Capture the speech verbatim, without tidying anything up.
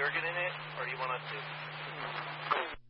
Jurgen in it, or do you want us to?